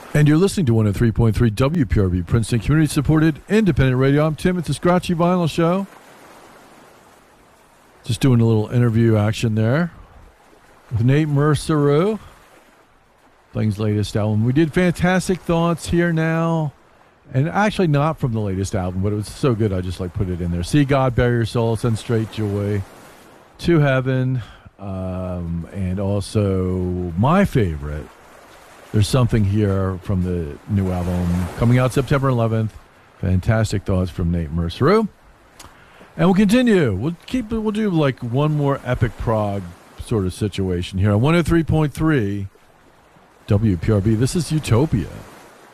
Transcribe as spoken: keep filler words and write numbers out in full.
And you're listening to one oh three point three W P R B, Princeton Community-Supported Independent Radio. I'm Tim. It's the Scratchy Vinyl Show. Just doing a little interview action there with Nate Mercereau, playing his latest album. We did Fantastic Thoughts Here Now, and actually not from the latest album, but it was so good I just like put it in there. See God, Bury Your Soul, Send Straight Joy, To Heaven, um, and also my favorite, There's Something Here from the new album coming out September eleventh. Fantastic Thoughts from Nate Mercereau. And we'll continue. We'll keep. We'll do like one more epic prog sort of situation here on one oh three point three W P R B. This is Utopia.